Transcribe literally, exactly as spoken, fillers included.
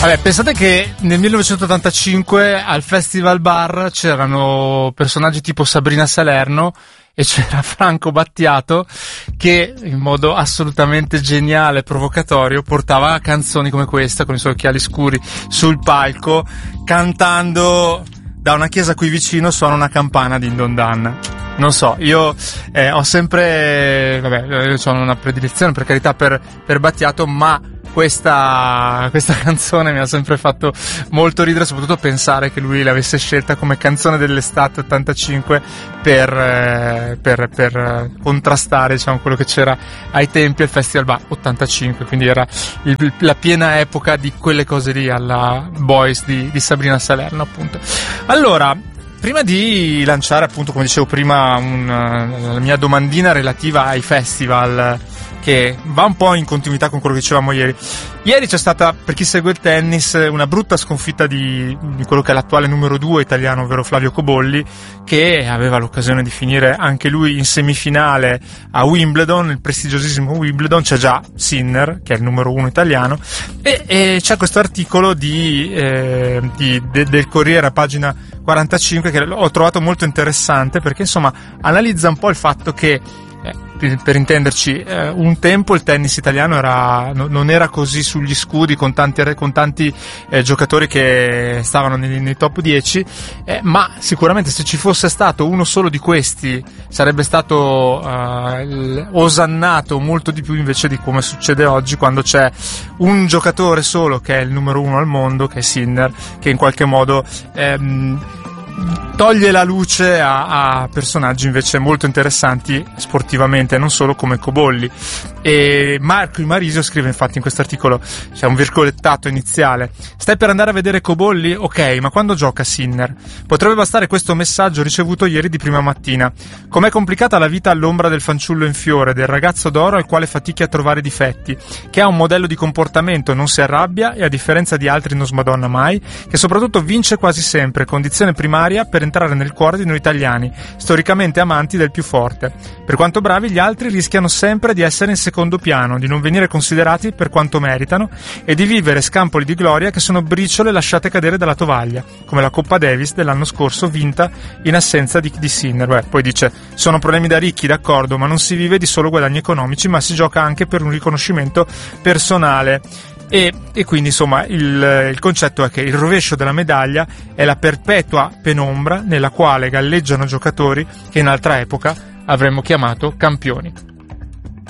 Vabbè, pensate che nel millenovecentottantacinque al Festival Bar c'erano personaggi tipo Sabrina Salerno e c'era Franco Battiato che in modo assolutamente geniale e provocatorio portava canzoni come questa con i suoi occhiali scuri sul palco cantando da una chiesa qui vicino suona una campana di Indondan. Non so, io eh, ho sempre, vabbè, io ho una predilezione per carità per, per Battiato, ma questa, questa canzone mi ha sempre fatto molto ridere, soprattutto pensare che lui l'avesse scelta come canzone dell'estate ottantacinque per, eh, per, per contrastare, diciamo, quello che c'era ai tempi al Festival Bar ottantacinque, quindi era il, la piena epoca di quelle cose lì alla Boys di, di Sabrina Salerno, appunto. Allora, prima di lanciare, appunto, come dicevo prima, un, la mia domandina relativa ai festival, che va un po' in continuità con quello che dicevamo ieri. Ieri c'è stata, per chi segue il tennis, una brutta sconfitta di, di quello che è l'attuale numero due italiano, ovvero Flavio Cobolli, che aveva l'occasione di finire anche lui in semifinale a Wimbledon, il prestigiosissimo Wimbledon. C'è già Sinner, che è il numero uno italiano, e, e c'è questo articolo di, eh, di, de, del Corriere, pagina quarantacinque, che ho trovato molto interessante, perché insomma analizza un po' il fatto che, Eh, per intenderci, eh, un tempo il tennis italiano era, no, non era così sugli scudi con tanti, con tanti eh, giocatori che stavano nei, nei top dieci, eh, ma sicuramente se ci fosse stato uno solo di questi sarebbe stato eh, osannato molto di più, invece di come succede oggi, quando c'è un giocatore solo che è il numero uno al mondo, che è Sinner, che in qualche modo ehm, toglie la luce a, a personaggi invece molto interessanti sportivamente, non solo, come Cobolli. E Marco Imarisio scrive infatti in questo articolo, c'è un virgolettato iniziale: stai per andare a vedere Cobolli? Ok, ma quando gioca Sinner? Potrebbe bastare questo messaggio ricevuto ieri di prima mattina. Com'è complicata la vita all'ombra del fanciullo in fiore, del ragazzo d'oro al quale fatichi a trovare difetti, che ha un modello di comportamento, non si arrabbia e a differenza di altri non smadonna mai, che soprattutto vince quasi sempre, condizione primaria per entrare nel cuore di noi italiani, storicamente amanti del più forte. Per quanto bravi, gli altri rischiano sempre di essere in secondo piano, di non venire considerati per quanto meritano e di vivere scampoli di gloria che sono briciole lasciate cadere dalla tovaglia, come la Coppa Davis dell'anno scorso vinta in assenza di, di Sinner. Beh, poi dice: sono problemi da ricchi, d'accordo, ma non si vive di solo guadagni economici, ma si gioca anche per un riconoscimento personale. E, e quindi insomma il, il concetto è che il rovescio della medaglia è la perpetua penombra nella quale galleggiano giocatori che in altra epoca avremmo chiamato campioni.